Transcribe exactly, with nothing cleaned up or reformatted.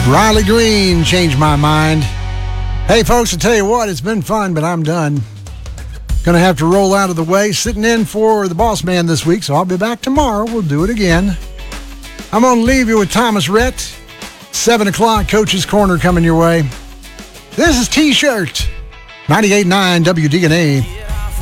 Riley Green, Change My Mind. Hey, folks, I tell you what, it's been fun, but I'm done. Gonna have to roll out of the way, sitting in for the boss man this week, so I'll be back tomorrow. We'll do it again. I'm gonna leave you with Thomas Rhett. seven o'clock, Coach's Corner coming your way. This is T-Shirt, ninety-eight point nine W D N A.